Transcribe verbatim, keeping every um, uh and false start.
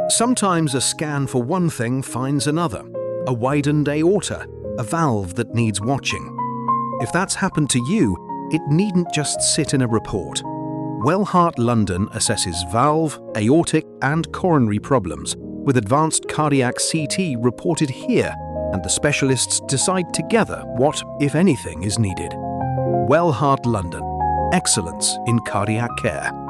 Sometimes a scan for one thing finds another, a widened aorta, a valve that needs watching. If that's happened to you, it needn't just sit in a report. Wellheart London assesses valve, aortic and coronary problems, with advanced cardiac C T reported here, and the specialists decide together what, if anything, is needed. Wellheart London. Excellence in cardiac care.